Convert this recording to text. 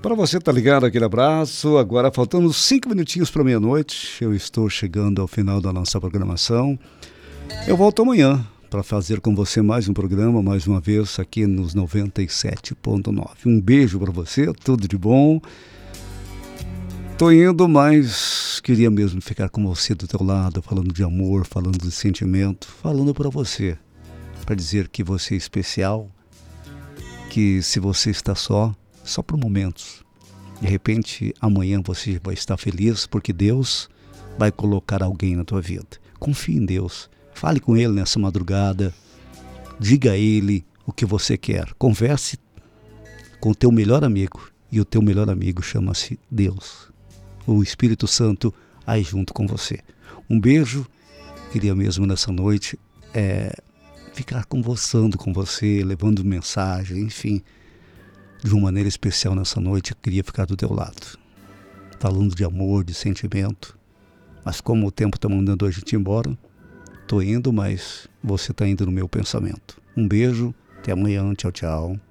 Para você tá ligado, aquele abraço. Agora faltando 5 minutinhos para meia-noite. Eu estou chegando ao final da nossa programação. Eu volto amanhã para fazer com você mais um programa, mais uma vez aqui nos 97.9. Um beijo para você, tudo de bom. Tô indo, mas queria mesmo ficar com você do teu lado, falando de amor, falando de sentimento, falando para você, para dizer que você é especial, que se você está só por momentos. De repente, amanhã você vai estar feliz porque Deus vai colocar alguém na tua vida. Confie em Deus. Fale com Ele nessa madrugada. Diga a Ele o que você quer. Converse com o teu melhor amigo. E o teu melhor amigo chama-se Deus. O Espírito Santo aí junto com você. Um beijo. Queria mesmo nessa noite ficar conversando com você, levando mensagem, enfim. De uma maneira especial nessa noite, eu queria ficar do teu lado. Falando de amor, de sentimento. Mas como o tempo está mandando a gente embora, estou indo, mas você está indo no meu pensamento. Um beijo, até amanhã, tchau, tchau.